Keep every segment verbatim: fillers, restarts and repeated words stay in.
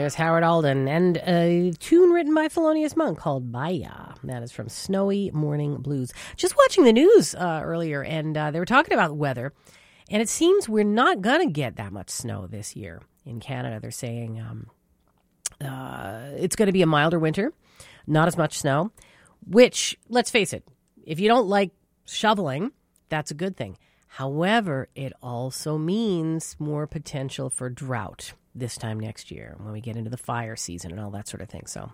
There's Howard Alden and a tune written by Thelonious Monk called Baya. That is from Snowy Morning Blues. Just watching the news uh, earlier, and uh, they were talking about weather, and it seems we're not going to get that much snow this year in Canada. They're saying um, uh, it's going to be a milder winter, not as much snow, which, let's face it, if you don't like shoveling, that's a good thing. However, it also means more potential for drought this time next year when we get into the fire season and all that sort of thing. So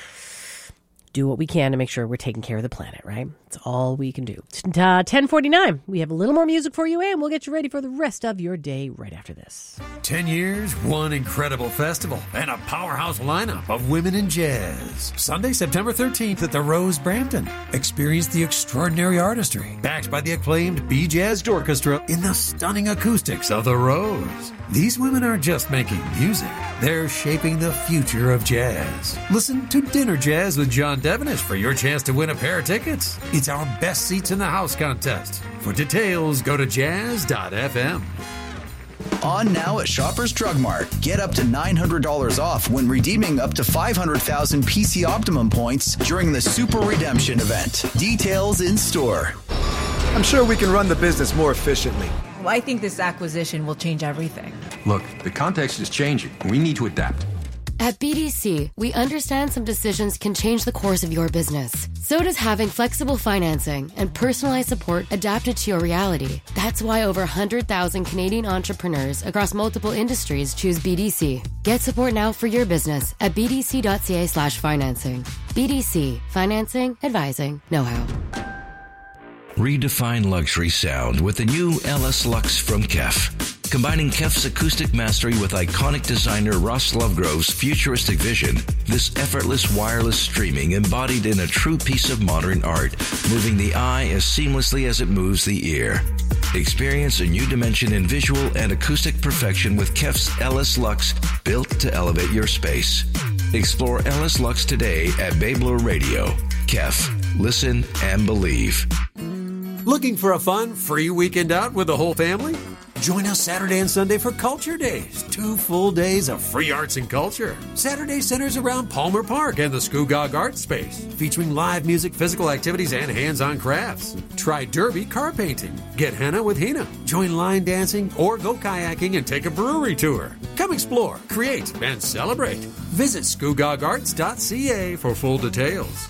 do what we can to make sure we're taking care of the planet, right? It's all we can do. Uh, ten forty-nine. We have a little more music for you, and we'll get you ready for the rest of your day right after this. Ten years, one incredible festival, and a powerhouse lineup of women in jazz. Sunday, September thirteenth at the Rose Brampton. Experience the extraordinary artistry, backed by the acclaimed B-Jazz Orchestra in the stunning acoustics of the Rose. These women aren't just making music, they're shaping the future of jazz. Listen to Dinner Jazz with John Devenish for your chance to win a pair of tickets. It's our Best Seats in the House contest. For details, go to jazz dot f m. On now at Shoppers Drug Mart. Get up to nine hundred dollars off when redeeming up to five hundred thousand P C Optimum points during the Super Redemption event. Details in store. I'm sure we can run the business more efficiently. I think this acquisition will change everything. Look, the context is changing. We need to adapt. At B D C, we understand some decisions can change the course of your business. So does having flexible financing and personalized support adapted to your reality. That's why over one hundred thousand Canadian entrepreneurs across multiple industries choose B D C. Get support now for your business at b d c dot c a slash financing. B D C. Financing, advising, know-how. Redefine luxury sound with the new L S Lux from Kef. Combining Kef's acoustic mastery with iconic designer Ross Lovegrove's futuristic vision, this effortless wireless streaming embodied in a true piece of modern art, moving the eye as seamlessly as it moves the ear. Experience a new dimension in visual and acoustic perfection with Kef's L S Lux, built to elevate your space. Explore L S Lux today at Babler Radio. Kef. Listen and believe. Looking for a fun, free weekend out with the whole family? Join us Saturday and Sunday for Culture Days. Two full days of free arts and culture. Saturday centers around Palmer Park and the Scugog Art Space, featuring live music, physical activities, and hands-on crafts. Try derby car painting. Get henna with Hina. Join line dancing or go kayaking and take a brewery tour. Come explore, create, and celebrate. Visit scugog arts dot c a for full details.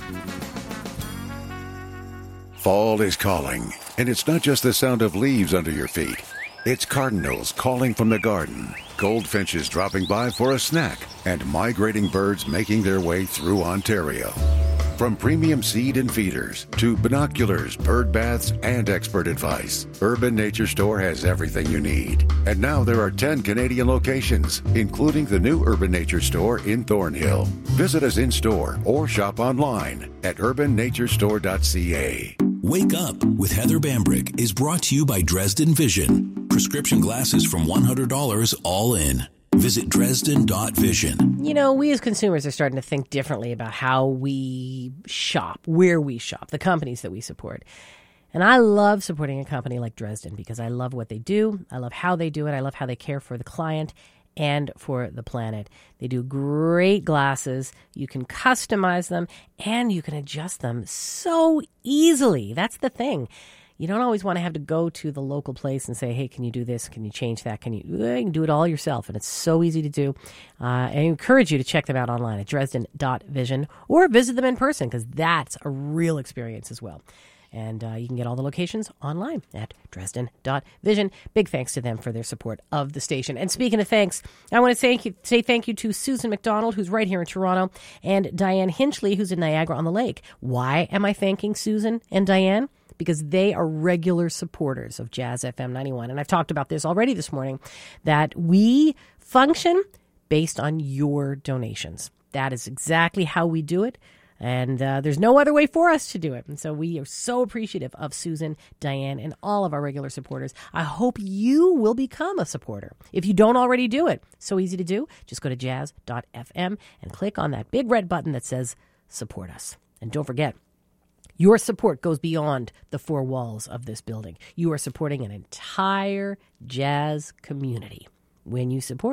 Fall is calling, and it's not just the sound of leaves under your feet. It's cardinals calling from the garden, goldfinches dropping by for a snack, and migrating birds making their way through Ontario. From premium seed and feeders to binoculars, bird baths, and expert advice, Urban Nature Store has everything you need. And now there are ten Canadian locations, including the new Urban Nature Store in Thornhill. Visit us in-store or shop online at urban nature store dot c a. Wake Up with Heather Bambrick is brought to you by Dresden Vision. Prescription glasses from one hundred dollars all in. Visit dresden dot vision. You know, we as consumers are starting to think differently about how we shop, where we shop, the companies that we support. And I love supporting a company like Dresden because I love what they do. I love how they do it. I love how they care for the client and for the planet. They do great glasses. You can customize them and you can adjust them so easily. That's the thing. You don't always want to have to go to the local place and say, hey, can you do this? Can you change that? Can you, you can do it all yourself. And it's so easy to do. Uh, I encourage you to check them out online at dresden dot vision or visit them in person because that's a real experience as well. And uh, you can get all the locations online at dresden dot vision. Big thanks to them for their support of the station. And speaking of thanks, I want to thank you, say thank you to Susan McDonald, who's right here in Toronto, and Diane Hinchley, who's in Niagara-on-the-Lake. Why am I thanking Susan and Diane? Because they are regular supporters of Jazz F M ninety-one. And I've talked about this already this morning, that we function based on your donations. That is exactly how we do it. And uh, there's no other way for us to do it. And so we are so appreciative of Susan, Diane, and all of our regular supporters. I hope you will become a supporter. If you don't already do it, so easy to do. Just go to jazz dot f m and click on that big red button that says support us. And don't forget, your support goes beyond the four walls of this building. You are supporting an entire jazz community when you support.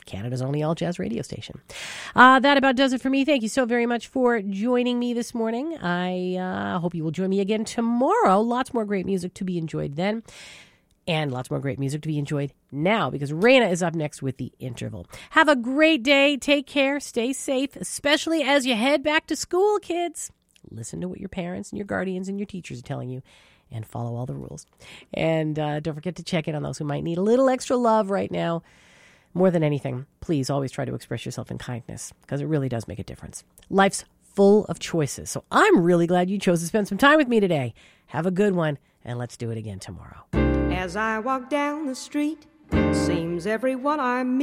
Canada's only all jazz radio station. Uh, that about does it for me. Thank you so very much for joining me this morning. I uh, hope you will join me again tomorrow. Lots more great music to be enjoyed then. And lots more great music to be enjoyed now, because Raina is up next with The Interval. Have a great day. Take care. Stay safe, especially as you head back to school, kids. Listen to what your parents and your guardians and your teachers are telling you, and follow all the rules. And uh, don't forget to check in on those who might need a little extra love right now. More than anything, please always try to express yourself in kindness, because it really does make a difference. Life's full of choices, so I'm really glad you chose to spend some time with me today. Have a good one, and let's do it again tomorrow. As I walk down the street, seems everyone I meet